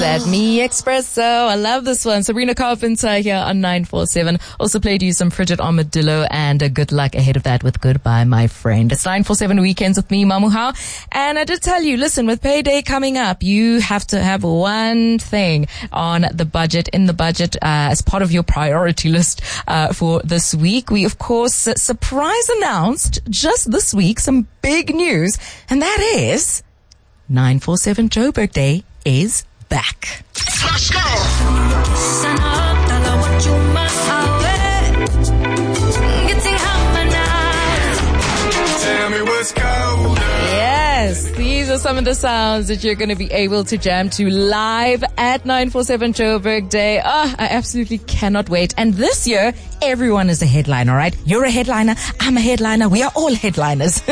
That Me Espresso. I love this one. Sabrina Carpenter here on 947. Also played you some Frigid Armadillo and Good Luck ahead of that with Goodbye My Friend. It's 947 Weekends with me, Mamuha. And I did tell you, listen, with payday coming up, you have to have one thing on the budget, as part of your priority list for this week. We, of course, surprise announced just this week some big news, and that is 947 Joburg Day is back. Let's go! Tell me what's colder. Yes, these are some of the sounds that you're going to be able to jam to live at 947 Joburg Day. Oh, I absolutely cannot wait. And this year, everyone is a headliner, right? You're a headliner. I'm a headliner. We are all headliners.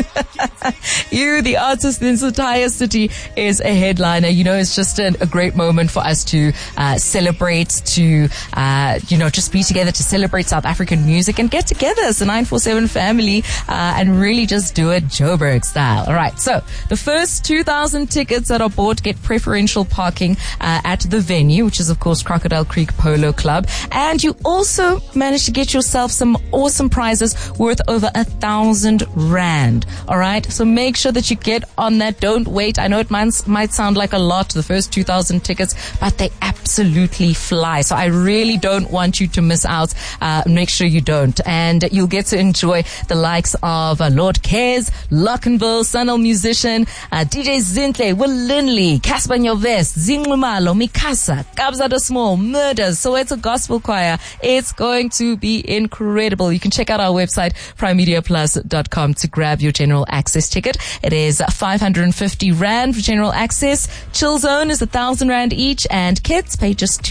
You, the artist in this entire city, is a headliner. You know, it's just a great moment for us to celebrate, to, just be together to celebrate South African music and get together as a 947 family and really just do it Joburg style. All right. So the first 2,000 tickets that are bought get preferential parking at the venue, which is, of course, Crocodile Creek Polo Club. And you also manage to get yourself some awesome prizes worth over 1,000 rand. All right. So make sure that you get on that. Don't wait. I know it might sound like a lot, the first 2,000 tickets, but they absolutely fly. So I really don't want you to miss out. Make sure you don't. And you'll get to enjoy the likes of Lord Cares, Lockenville, Sunil Musician, DJ Zintle, Will Linley, Casper Nyovest, Zinglumalo, Mikasa, Kabza the Small, Murders, Soweto Gospel Choir. It's going to be incredible. You can check out our website, primemediaplus.com, to grab your general access ticket. It is 550 rand for general access. Chill Zone is 1,000 rand each, and kids pay just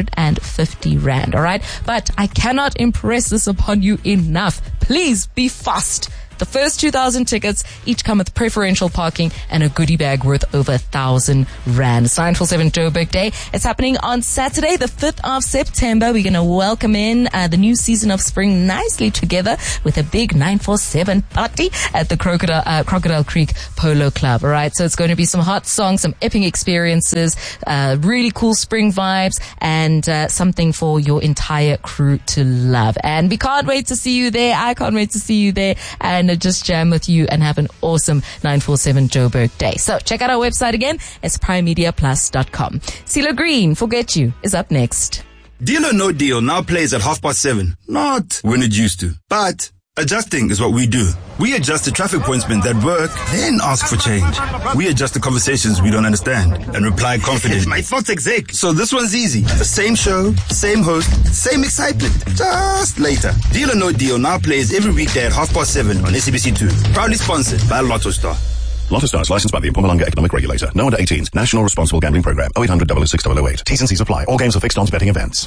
250 rand. All right. But I cannot impress this upon you enough. Please be fast. The first 2,000 tickets each come with preferential parking and a goodie bag worth over 1,000 rand. It's 947 Joburg Day. It's happening on Saturday, the 5th of September. We're going to welcome in the new season of spring nicely together with a big 947 party at the Crocodile Creek Polo Club. All right. So it's going to be some hot songs, some epic experiences, really cool spring vibes, and something for your entire crew to love. And we can't wait to see you there. I can't wait to see you there. And just jam with you and have an awesome 947 Joburg Day. So check out our website again. It's primemediaplus.com. CeeLo Green, Forget You, is up next. Deal or No Deal now plays at 7:30. Not when it used to, but adjusting is what we do. We adjust the traffic pointsmen that work, then ask for change. We adjust the conversations we don't understand and reply confidently. My thoughts exec. So this one's easy. The same show, same host, same excitement. Just later. Deal or No Deal now plays every weekday at 7:30 on SABC2. Proudly sponsored by Lotto Star. Lotto Star is licensed by the Mpumalanga Economic Regulator. No under 18s. National Responsible Gambling Program. 0800 006 008. T's and C's apply. All games are fixed odds betting events.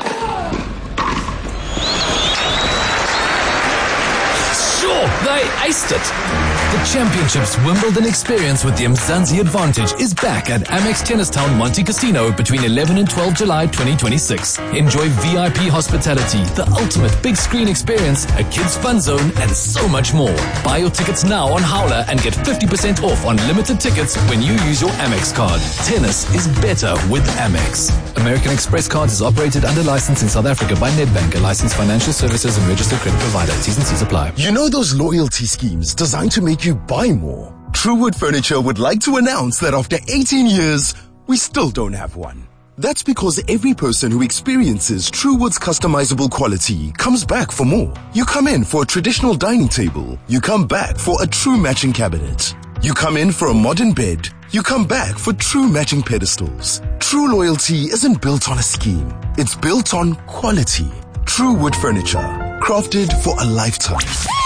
They aced it. The Championships Wimbledon experience with the Mzansi Advantage is back at Amex Tennis Town Monte Casino between 11 and 12 July 2026. Enjoy VIP hospitality, the ultimate big screen experience, a kids fun zone, and so much more. Buy your tickets now on Howler and get 50% off on limited tickets when you use your Amex card. Tennis is better with Amex. American Express Cards is operated under license in South Africa by Nedbank, a licensed financial services and registered credit provider. T's and C's apply. You know those loyalty schemes designed to make you buy more? Truewood Furniture would like to announce that after 18 years, we still don't have one. That's because every person who experiences Truewood's customizable quality comes back for more. You come in for a traditional dining table. You come back for a true matching cabinet. You come in for a modern bed. You come back for true matching pedestals. True loyalty isn't built on a scheme. It's built on quality. Truewood Furniture, crafted for a lifetime.